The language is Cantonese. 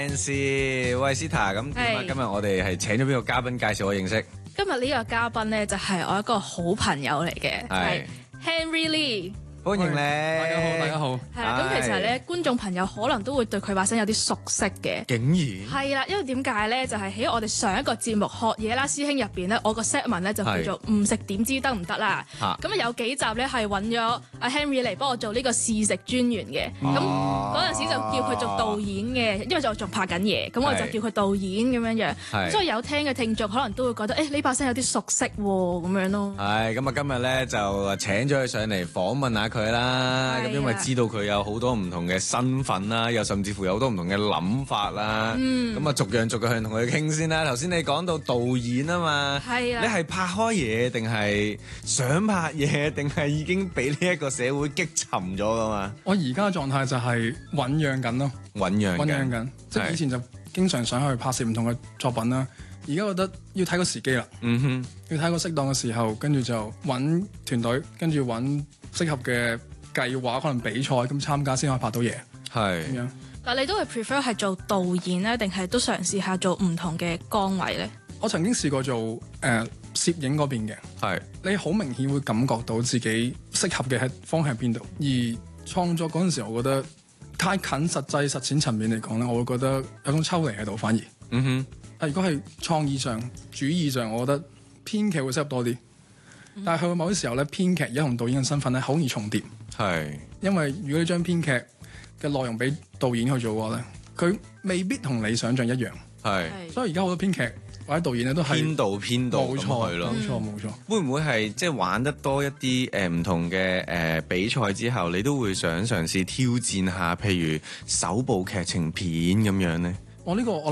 Nancy，喂 Sita， 咁點啊？今日我哋係請咗邊個嘉賓介紹我認識？ 今日呢個嘉賓咧就係我一個好朋友嚟嘅，係 Henry Lee。 歡迎你， 大家好，大家好。 係啦，咁其實咧，觀眾朋友可能都會對佢把聲有啲熟悉嘅。 竟然係啦，因為點解咧？就係喺我哋上一個節目學嘢啦，師兄入邊咧，我個 set 文咧就叫做唔食點知得唔得啦。咁啊有幾集咧係揾咗阿 Henry 嚟幫我做呢個試食專員嘅。咁嗰陣時就叫佢做導演嘅，因為我仲拍緊嘢，咁我就叫佢導演咁樣樣。所以有聽嘅聽眾可能都會覺得，誒呢把聲有啲熟悉喎，咁樣咯。 係咁啊！今日咧就請咗佢上嚟訪問下佢啦。咁因為知道佢有好多唔同嘅身份啦，又甚至乎有好多唔同嘅諗法啦。咁啊，逐樣逐樣同佢傾先啦。頭先你講到導演啊嘛， 係啊， 你係拍開嘢定係想拍嘢，定係已經俾呢一個社會擊沉咗噶嘛？ 我而家嘅狀態就係醖釀緊咯， 醖釀緊， 即係以前就經常想去拍攝唔同嘅作品啦。而家覺得要睇個時機啦，要睇個適當嘅時候，跟住就揾團隊，跟住揾適合嘅計劃，可能比賽咁參加先可以拍到嘢。係咁樣。 但你都係 prefer 係做導演咧，定係都嘗試下做唔同嘅崗位咧？ 我曾經試過做攝影嗰邊嘅，係你好明顯會感覺到自己適合嘅係方向邊度。而創作嗰陣時候，我覺得太近實際實踐層面嚟講咧，我會覺得有種抽離喺度，反而但如果係創意上、主意上，我覺得編劇會適合多啲。但係去到某啲時候咧，編劇而家同導演嘅身份咧，好容易重疊。係，因為如果你將編劇嘅內容俾導演去做嘅話咧，佢未必同你想像一樣。係，所以而家好多編劇或者導演咧都係編導冇錯咯，冇錯。 會唔會係即係玩得多一啲唔同嘅比賽之後，你都會想嘗試挑戰下，譬如首部劇情片咁樣咧？ 我